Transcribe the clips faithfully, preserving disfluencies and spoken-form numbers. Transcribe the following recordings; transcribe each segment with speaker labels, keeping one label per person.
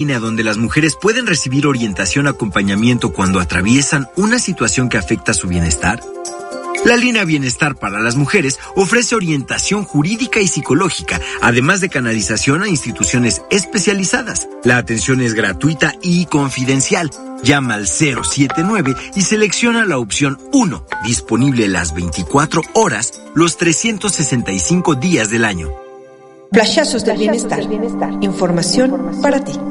Speaker 1: donde las mujeres pueden recibir orientación, acompañamiento cuando atraviesan una situación que afecta su bienestar? La Línea Bienestar para las Mujeres ofrece orientación jurídica y psicológica, además de canalización a instituciones especializadas. La atención es gratuita y confidencial. Llama al cero siete nueve y selecciona la opción uno, disponible las veinticuatro horas, los trescientos sesenta y cinco días del año.
Speaker 2: Flashazos del bienestar. Información para ti.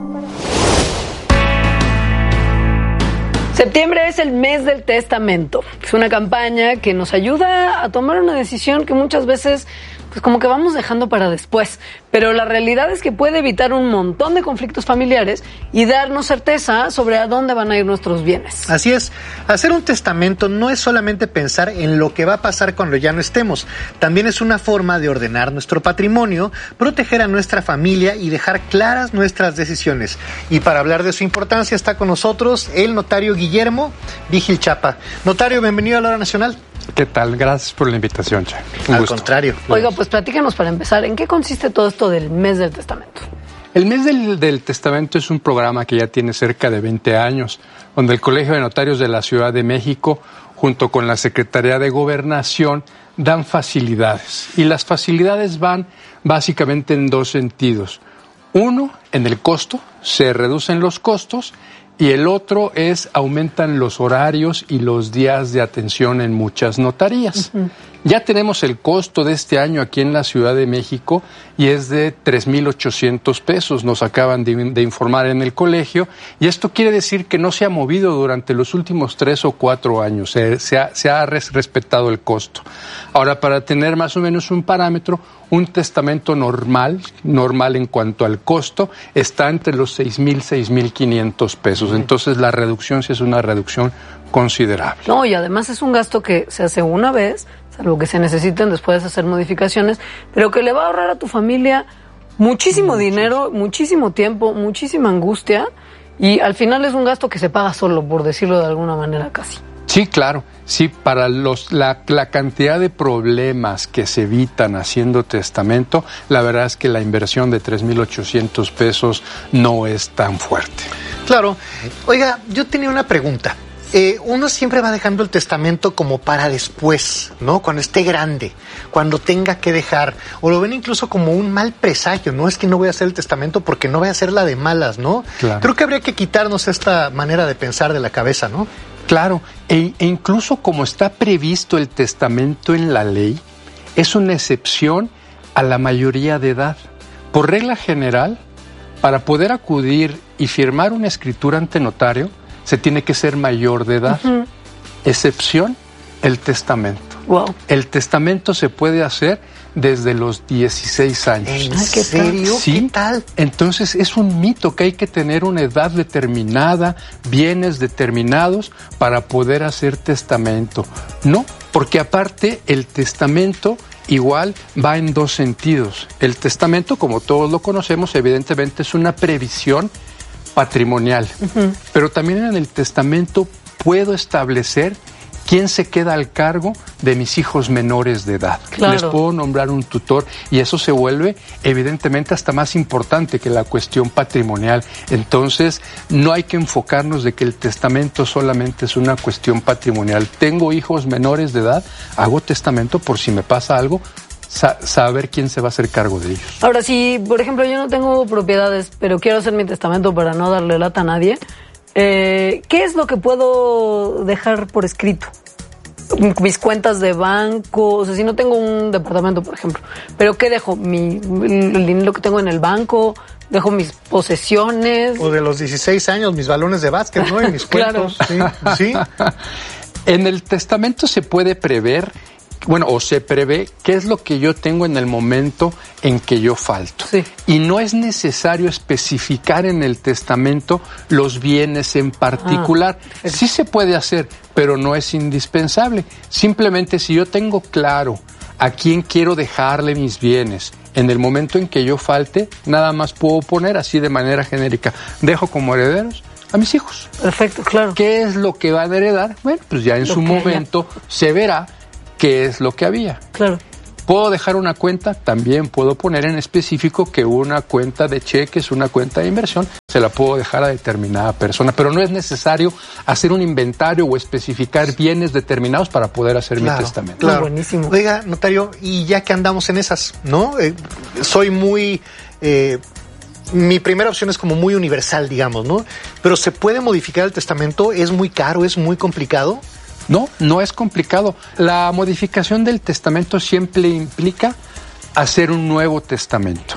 Speaker 3: Septiembre es el mes del testamento. Es una campaña que nos ayuda a tomar una decisión que muchas veces, pues como que vamos dejando para después. Pero la realidad es que puede evitar un montón de conflictos familiares y darnos certeza sobre a dónde van a ir nuestros bienes.
Speaker 4: Así es. Hacer un testamento no es solamente pensar en lo que va a pasar cuando ya no estemos. También es una forma de ordenar nuestro patrimonio, proteger a nuestra familia y dejar claras nuestras decisiones. Y para hablar de su importancia está con nosotros el notario Guillermo Vigil Chapa. Notario, bienvenido a la Hora Nacional.
Speaker 5: ¿Qué tal? Gracias por la invitación, Che. Un
Speaker 4: Al
Speaker 5: gusto.
Speaker 4: contrario.
Speaker 3: Oiga, pues platícanos para empezar, ¿en qué consiste todo esto del mes del testamento?
Speaker 5: El mes del, del testamento es un programa que ya tiene cerca de veinte años, donde el Colegio de Notarios de la Ciudad de México, junto con la Secretaría de Gobernación, dan facilidades. Y las facilidades van básicamente en dos sentidos. Uno, en el costo, se reducen los costos, y el otro es aumentan los horarios y los días de atención en muchas notarías. Uh-huh. Ya tenemos el costo de este año aquí en la Ciudad de México y es de tres mil ochocientos pesos, nos acaban de, de informar en el colegio, y esto quiere decir que no se ha movido durante los últimos tres o cuatro años, se, se, ha, se ha res, respetado el costo. Ahora, para tener más o menos un parámetro, un testamento normal, normal en cuanto al costo, está entre los seis mil, seis mil quinientos pesos. Entonces la reducción sí es una reducción considerable.
Speaker 3: No, y además es un gasto que se hace una vez, salvo que se necesiten después hacer modificaciones, pero que le va a ahorrar a tu familia muchísimo dinero, muchísimo tiempo, muchísima angustia, y al final es un gasto que se paga solo, por decirlo de alguna manera casi.
Speaker 5: Sí, claro. Sí, para los la, la cantidad de problemas que se evitan haciendo testamento, la verdad es que la inversión de tres mil ochocientos pesos no es tan fuerte.
Speaker 4: Claro. Oiga, yo tenía una pregunta. Eh, uno siempre va dejando el testamento como para después, ¿no? Cuando esté grande, cuando tenga que dejar, o lo ven incluso como un mal presagio, ¿no? Es que no voy a hacer el testamento porque no voy a hacer la de malas, ¿no?
Speaker 5: Claro.
Speaker 4: Creo que habría que quitarnos esta manera de pensar de la cabeza, ¿no?
Speaker 5: Claro, e, e incluso como está previsto el testamento en la ley, es una excepción a la mayoría de edad. Por regla general, para poder acudir y firmar una escritura ante notario, se tiene que ser mayor de edad. Uh-huh. Excepción, el testamento.
Speaker 3: Wow.
Speaker 5: El testamento se puede hacer desde los dieciséis años.
Speaker 4: ¿En serio?
Speaker 5: ¿Sí?
Speaker 4: ¿Qué tal?
Speaker 5: Entonces es un mito que hay que tener una edad determinada, bienes determinados para poder hacer testamento. No, porque aparte el testamento igual va en dos sentidos. El testamento, como todos lo conocemos, evidentemente es una previsión patrimonial, uh-huh. pero también en el testamento puedo establecer quién se queda al cargo de mis hijos menores de edad.
Speaker 3: Claro.
Speaker 5: Les puedo nombrar un tutor y eso se vuelve evidentemente hasta más importante que la cuestión patrimonial. Entonces no hay que enfocarnos de que el testamento solamente es una cuestión patrimonial. Tengo hijos menores de edad, hago testamento por si me pasa algo, Sa- saber quién se va a hacer cargo de ellos.
Speaker 3: Ahora, si, por ejemplo, yo no tengo propiedades, pero quiero hacer mi testamento para no darle lata a nadie, eh, ¿qué es lo que puedo dejar por escrito? Mis cuentas de banco, o sea, si no tengo un departamento, por ejemplo, ¿pero qué dejo? Mi, el dinero que tengo en el banco, dejo mis posesiones.
Speaker 4: O de los dieciséis años, mis balones de básquet, ¿no? Y mis cuentos.
Speaker 3: Claro.
Speaker 4: Sí, sí.
Speaker 5: En el testamento se puede prever, bueno, o se prevé qué es lo que yo tengo en el momento en que yo falto.
Speaker 3: Sí.
Speaker 5: Y no es necesario especificar en el testamento los bienes en particular. Ah, sí se puede hacer, pero no es indispensable. Simplemente si yo tengo claro a quién quiero dejarle mis bienes en el momento en que yo falte, nada más puedo poner así de manera genérica, dejo como herederos a mis hijos.
Speaker 3: Perfecto, claro.
Speaker 5: ¿Qué es lo que van a heredar? Bueno, pues ya en lo su momento haya. Se verá qué es lo que había.
Speaker 3: Claro.
Speaker 5: ¿Puedo dejar una cuenta? También puedo poner en específico que una cuenta de cheques, una cuenta de inversión, se la puedo dejar a determinada persona, pero no es necesario hacer un inventario o especificar bienes determinados para poder hacer
Speaker 4: claro,
Speaker 5: mi testamento.
Speaker 4: Claro.
Speaker 3: Buenísimo.
Speaker 4: Oiga, notario, y ya que andamos en esas, ¿no? Eh, soy muy... Eh, mi primera opción es como muy universal, digamos, ¿no? Pero ¿se puede modificar el testamento? ¿Es muy caro? ¿Es muy complicado?
Speaker 5: No, no es complicado. La modificación del testamento siempre implica hacer un nuevo testamento.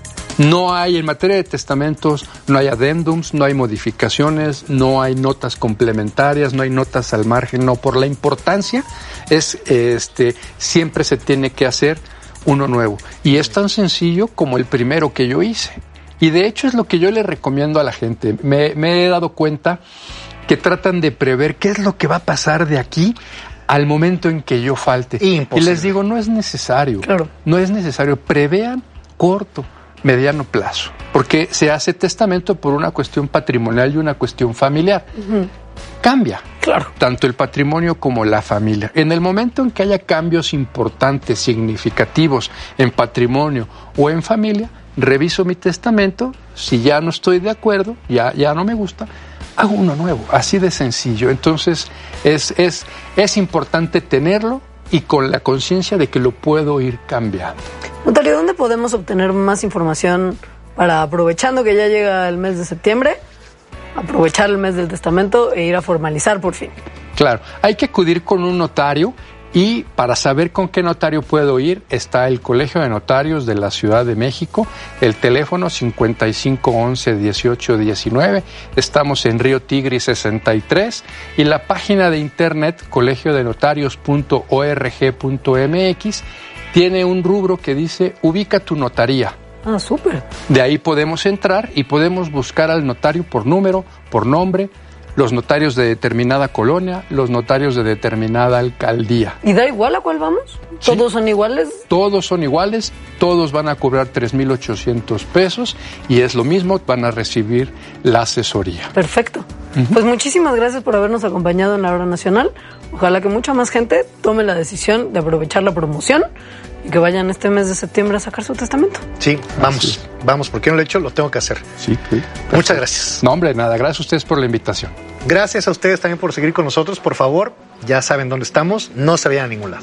Speaker 5: No hay, en materia de testamentos, no hay adendums, no hay modificaciones, no hay notas complementarias, no hay notas al margen, no. Por la importancia, es, este, siempre se tiene que hacer uno nuevo. Y es tan sencillo como el primero que yo hice. Y de hecho es lo que yo le recomiendo a la gente. Me, me he dado cuenta que tratan de prever qué es lo que va a pasar de aquí al momento en que yo falte.
Speaker 4: Imposible.
Speaker 5: Y les digo, no es necesario.
Speaker 3: Claro.
Speaker 5: No es necesario. Prevean corto, mediano plazo. Porque se hace testamento por una cuestión patrimonial y una cuestión familiar. Uh-huh. Cambia.
Speaker 3: Claro.
Speaker 5: Tanto el patrimonio como la familia. En el momento en que haya cambios importantes, significativos en patrimonio o en familia, reviso mi testamento, si ya no estoy de acuerdo, ya, ya no me gusta, hago uno nuevo, así de sencillo. Entonces es, es, es importante tenerlo y con la conciencia de que lo puedo ir cambiando.
Speaker 3: Notario, ¿dónde podemos obtener más información para, aprovechando que ya llega el mes de septiembre, aprovechar el mes del testamento e ir a formalizar por fin? Claro, hay que acudir con un notario. Y para saber con qué notario puedo ir, está el Colegio de Notarios de la Ciudad de México, el teléfono cincuenta y cinco once dieciocho diecinueve, estamos en Río Tigris sesenta y tres, y la página de internet colegio de notarios punto org punto mx tiene un rubro que dice ubica tu notaría. Ah, súper. De ahí podemos entrar y podemos buscar al notario por número, por nombre, los notarios de determinada colonia, los notarios de determinada alcaldía. ¿Y da igual a cuál vamos? ¿Sí? ¿Todos son iguales? Todos son iguales, todos van a cobrar tres mil ochocientos pesos y es lo mismo, van a recibir la asesoría. Perfecto. Uh-huh. Pues muchísimas gracias por habernos acompañado en la Hora Nacional. Ojalá que mucha más gente tome la decisión de aprovechar la promoción y que vayan este mes de septiembre a sacar su testamento. Sí, vamos, sí. vamos, porque no lo he hecho, lo tengo que hacer. Sí, sí. Muchas gracias. No, hombre, nada, gracias a ustedes por la invitación. Gracias a ustedes también por seguir con nosotros, por favor, ya saben dónde estamos, no se vayan a ningún lado.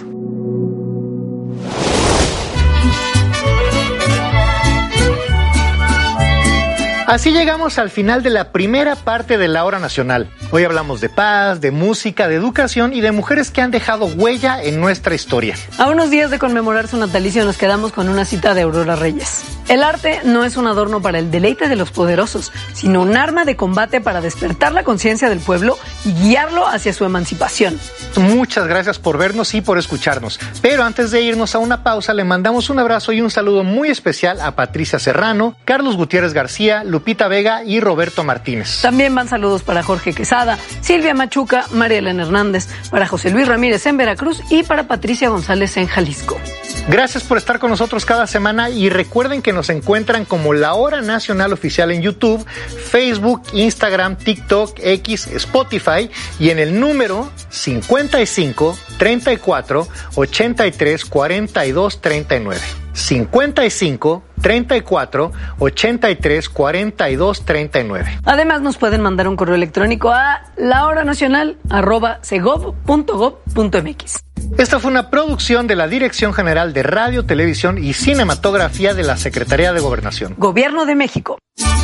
Speaker 3: Así llegamos al final de la primera parte de la Hora Nacional. Hoy hablamos de paz, de música, de educación y de mujeres que han dejado huella en nuestra historia. A unos días de conmemorar su natalicio nos quedamos con una cita de Aurora Reyes. El arte no es un adorno para el deleite de los poderosos, sino un arma de combate para despertar la conciencia del pueblo y guiarlo hacia su emancipación. Muchas gracias por vernos y por escucharnos. Pero antes de irnos a una pausa, le mandamos un abrazo y un saludo muy especial a Patricia Serrano, Carlos Gutiérrez García, Lupita Vega y Roberto Martínez. También van saludos para Jorge Quesada, Silvia Machuca, María Elena Hernández, para José Luis Ramírez en Veracruz y para Patricia González en Jalisco. Gracias por estar con nosotros cada semana y recuerden que nos encuentran como La Hora Nacional Oficial en YouTube, Facebook, Instagram, TikTok, X, Spotify y en el número cincuenta y cinco, treinta y cuatro, ochenta y tres, cuarenta y dos, treinta y nueve. cincuenta y cinco, treinta y cuatro, ochenta y tres, cuarenta y dos, treinta y nueve. Además nos pueden mandar un correo electrónico a lahoranacional arroba segov punto gov punto mx. Esta fue una producción de la Dirección General de Radio, Televisión y Cinematografía de la Secretaría de Gobernación. Gobierno de México.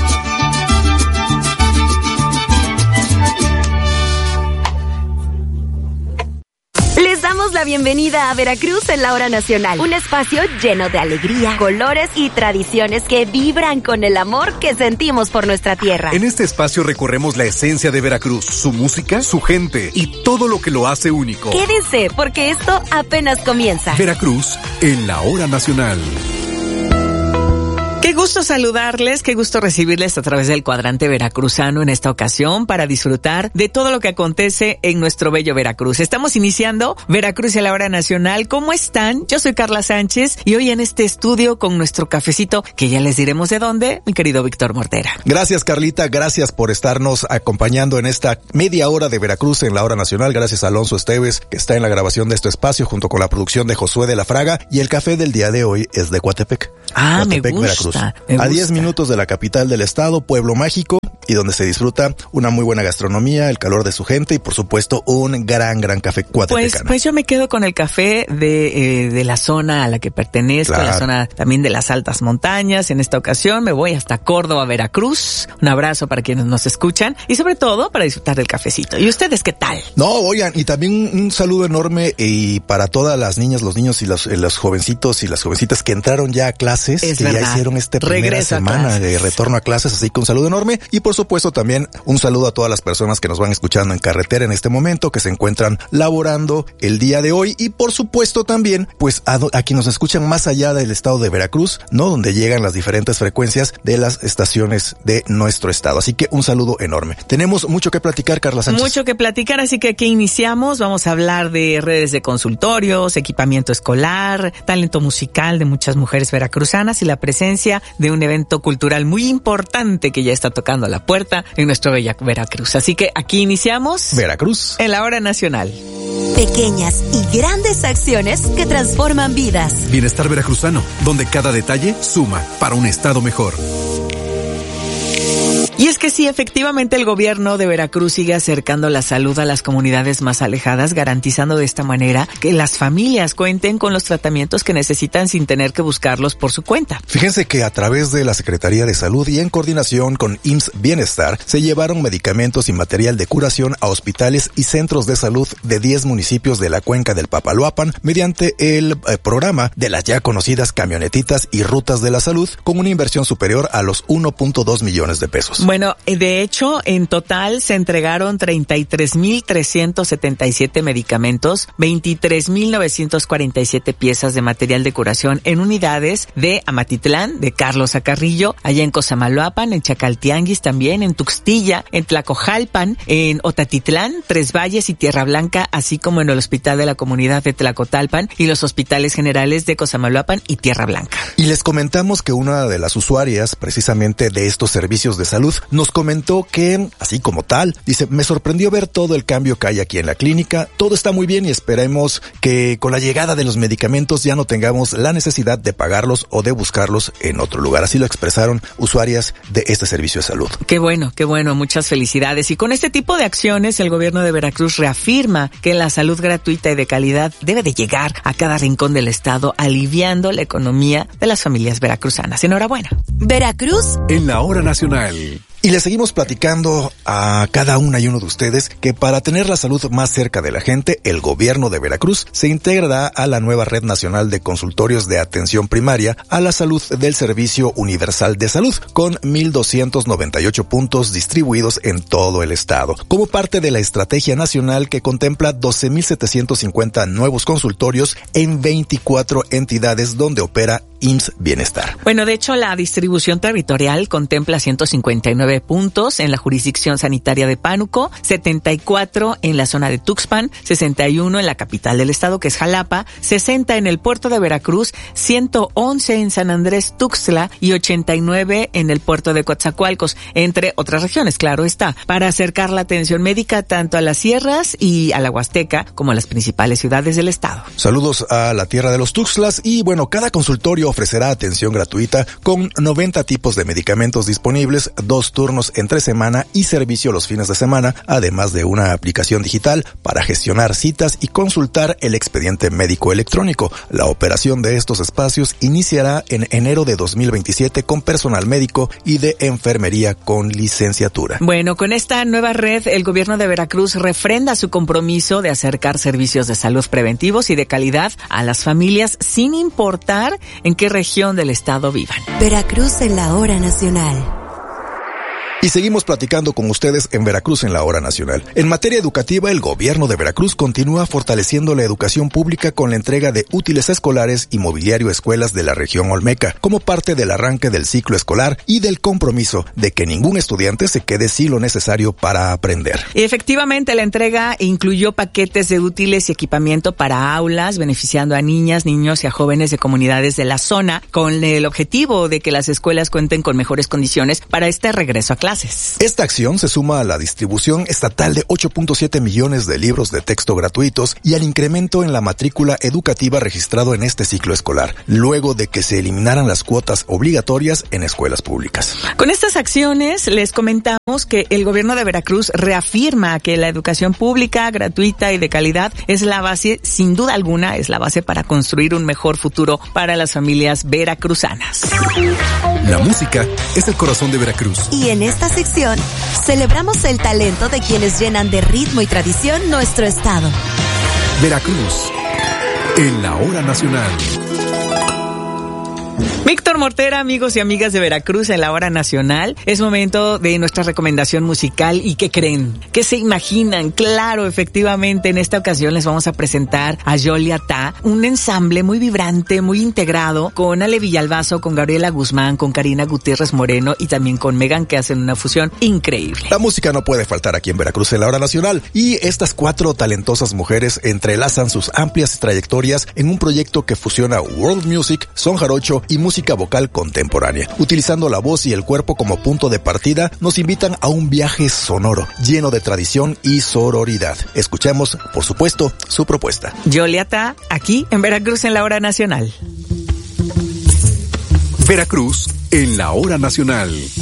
Speaker 6: Les damos la bienvenida a Veracruz en la Hora Nacional, un espacio lleno de alegría, colores y tradiciones que vibran con el amor que sentimos por nuestra tierra.
Speaker 7: En este espacio recorremos la esencia de Veracruz, su música, su gente y todo lo que lo hace único.
Speaker 6: Quédense, porque esto apenas comienza.
Speaker 7: Veracruz en la Hora Nacional.
Speaker 8: Qué gusto saludarles, qué gusto recibirles a través del cuadrante veracruzano en esta ocasión para disfrutar de todo lo que acontece en nuestro bello Veracruz. Estamos iniciando Veracruz en la Hora Nacional. ¿Cómo están? Yo soy Carla Sánchez y hoy en este estudio con nuestro cafecito, que ya les diremos de dónde, mi querido Víctor Mortera.
Speaker 9: Gracias, Carlita, gracias por estarnos acompañando en esta media hora de Veracruz en la Hora Nacional. Gracias a Alonso Esteves, que está en la grabación de este espacio junto con la producción de Josué de la Fraga, y el café del día de hoy es de Coatepec.
Speaker 8: Ah,
Speaker 9: Coatepec,
Speaker 8: me gusta.
Speaker 9: Veracruz. A diez minutos de la capital del estado, pueblo mágico, y donde se disfruta una muy buena gastronomía, el calor de su gente y por supuesto un gran, gran café Cuatepecana.
Speaker 8: Pues, pues yo me quedo con el café de, eh, de la zona a la que pertenezco, claro. La zona también de las altas montañas. En esta ocasión me voy hasta Córdoba, Veracruz. Un abrazo para quienes nos escuchan y sobre todo para disfrutar del cafecito. ¿Y ustedes qué tal?
Speaker 9: No, oigan, y también un saludo enorme y para todas las niñas, los niños y los, los jovencitos y las jovencitas que entraron ya a clases, es que verdad. Ya hicieron esta primera Regreso semana de retorno a clases, así que un saludo enorme y por supuesto también un saludo a todas las personas que nos van escuchando en carretera en este momento, que se encuentran laborando el día de hoy y por supuesto también pues a, a quienes nos escuchan más allá del estado de Veracruz, ¿no? Donde llegan las diferentes frecuencias de las estaciones de nuestro estado. Así que un saludo enorme. Tenemos mucho que platicar, Carla Sánchez.
Speaker 8: Mucho que platicar, así que aquí iniciamos. Vamos a hablar de redes de consultorios, equipamiento escolar, talento musical de muchas mujeres veracruzanas y la presencia de un evento cultural muy importante que ya está tocando a la puerta en nuestro bella Veracruz. Así que aquí iniciamos
Speaker 9: Veracruz
Speaker 8: en la hora nacional.
Speaker 6: Pequeñas y grandes acciones que transforman vidas.
Speaker 7: Bienestar veracruzano, donde cada detalle suma para un estado mejor.
Speaker 8: Y es que sí, efectivamente el gobierno de Veracruz sigue acercando la salud a las comunidades más alejadas, garantizando de esta manera que las familias cuenten con los tratamientos que necesitan sin tener que buscarlos por su cuenta.
Speaker 9: Fíjense que a través de la Secretaría de Salud y en coordinación con I M S S Bienestar, se llevaron medicamentos y material de curación a hospitales y centros de salud de diez municipios de la cuenca del Papaloapan mediante el eh, programa de las ya conocidas camionetitas y rutas de la salud con una inversión superior a los uno punto dos millones de pesos.
Speaker 8: Bueno, de hecho, en total se entregaron treinta y tres mil trescientos setenta y siete medicamentos, veintitrés mil novecientos cuarenta y siete piezas de material de curación en unidades de Amatitlán, de Carlos Acarrillo, allá en Cosamaloapan, en Chacaltianguis también, en Tuxtilla, en Tlacojalpan, en Otatitlán, Tres Valles y Tierra Blanca, así como en el Hospital de la Comunidad de Tlacotalpan y los hospitales generales de Cosamaloapan y Tierra Blanca.
Speaker 9: Y les comentamos que una de las usuarias, precisamente de estos servicios de salud, nos comentó que, así como tal, dice, me sorprendió ver todo el cambio que hay aquí en la clínica, todo está muy bien y esperemos que con la llegada de los medicamentos ya no tengamos la necesidad de pagarlos o de buscarlos en otro lugar. Así lo expresaron usuarias de este servicio de salud.
Speaker 8: Qué bueno, qué bueno, muchas felicidades. Y con este tipo de acciones, el gobierno de Veracruz reafirma que la salud gratuita y de calidad debe de llegar a cada rincón del estado, aliviando la economía de las familias veracruzanas. Enhorabuena.
Speaker 6: Veracruz
Speaker 7: en la hora nacional.
Speaker 9: Y le seguimos platicando a cada una y uno de ustedes que para tener la salud más cerca de la gente, el gobierno de Veracruz se integrará a la nueva Red Nacional de Consultorios de Atención Primaria a la Salud del Servicio Universal de Salud, con mil doscientos noventa y ocho puntos distribuidos en todo el estado, como parte de la estrategia nacional que contempla doce mil setecientos cincuenta nuevos consultorios en veinticuatro entidades donde opera I M S S Bienestar.
Speaker 8: Bueno, de hecho, la distribución territorial contempla ciento cincuenta y nueve puntos en la jurisdicción sanitaria de Pánuco, setenta y cuatro en la zona de Tuxpan, sesenta y uno en la capital del estado, que es Jalapa, sesenta en el puerto de Veracruz, ciento once en San Andrés Tuxtla y ochenta y nueve en el puerto de Coatzacoalcos, entre otras regiones, claro está, para acercar la atención médica tanto a las sierras y a la Huasteca como a las principales ciudades del estado.
Speaker 9: Saludos a la tierra de los Tuxtlas y bueno, cada consultorio ofrecerá atención gratuita con noventa tipos de medicamentos disponibles, dos turnos entre semana y servicio los fines de semana, además de una aplicación digital para gestionar citas y consultar el expediente médico electrónico. La operación de estos espacios iniciará en enero de dos mil veintisiete con personal médico y de enfermería con licenciatura.
Speaker 8: Bueno, con esta nueva red, el gobierno de Veracruz refrenda su compromiso de acercar servicios de salud preventivos y de calidad a las familias sin importar en qué región del estado vivan.
Speaker 6: Veracruz en la hora nacional.
Speaker 9: Y seguimos platicando con ustedes en Veracruz en la hora nacional. En materia educativa, el gobierno de Veracruz continúa fortaleciendo la educación pública con la entrega de útiles escolares y mobiliario a escuelas de la región Olmeca, como parte del arranque del ciclo escolar y del compromiso de que ningún estudiante se quede sin lo necesario para aprender.
Speaker 8: Y efectivamente, la entrega incluyó paquetes de útiles y equipamiento para aulas, beneficiando a niñas, niños y a jóvenes de comunidades de la zona, con el objetivo de que las escuelas cuenten con mejores condiciones para este regreso a clases. clases.
Speaker 9: Esta acción se suma a la distribución estatal de ocho punto siete millones de libros de texto gratuitos y al incremento en la matrícula educativa registrado en este ciclo escolar, luego de que se eliminaran las cuotas obligatorias en escuelas públicas.
Speaker 8: Con estas acciones les comentamos que el gobierno de Veracruz reafirma que la educación pública, gratuita y de calidad es la base, sin duda alguna, es la base para construir un mejor futuro para las familias veracruzanas.
Speaker 7: La música es el corazón de Veracruz.
Speaker 6: Y en esta sección celebramos el talento de quienes llenan de ritmo y tradición nuestro estado.
Speaker 7: Veracruz, en la hora nacional.
Speaker 8: Víctor Mortera, amigos y amigas de Veracruz, en la hora nacional. Es momento de nuestra recomendación musical. ¿Y qué creen? ¿Qué se imaginan? Claro, efectivamente, en esta ocasión les vamos a presentar a Yoliatá, un ensamble muy vibrante, muy integrado, con Ale Villalbazo, con Gabriela Guzmán, con Karina Gutiérrez Moreno y también con Megan, que hacen una fusión increíble.
Speaker 9: La música no puede faltar aquí en Veracruz en la hora nacional, y estas cuatro talentosas mujeres entrelazan sus amplias trayectorias en un proyecto que fusiona world music, son jarocho y música vocal contemporánea. Utilizando la voz y el cuerpo como punto de partida, nos invitan a un viaje sonoro, lleno de tradición y sororidad. Escuchemos, por supuesto, su propuesta.
Speaker 8: Yoliatá, aquí en Veracruz en la hora nacional.
Speaker 7: Veracruz en la hora nacional.